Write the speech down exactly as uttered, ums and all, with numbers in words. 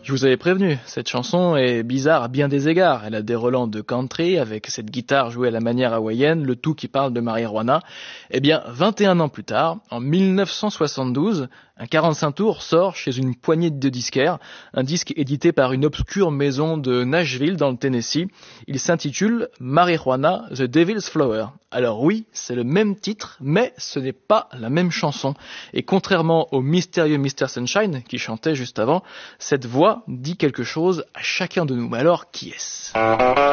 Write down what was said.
Je vous avais prévenu, cette chanson est bizarre à bien des égards. Elle a des relents de country avec cette guitare jouée à la manière hawaïenne, le tout qui parle de marijuana. Eh bien, vingt et un ans plus tard, en mille neuf cent soixante-douze, un quarante-cinq tours sort chez une poignée de disquaires, un disque édité par une obscure maison de Nashville dans le Tennessee. Il s'intitule Marijuana, The Devil's Flower. Alors oui, c'est le même titre, mais ce n'est pas la même chanson. Et contrairement au mystérieux mister Sunshine, qui chantait juste avant, cette voix dit quelque chose à chacun de nous. Mais alors, qui est-ce ?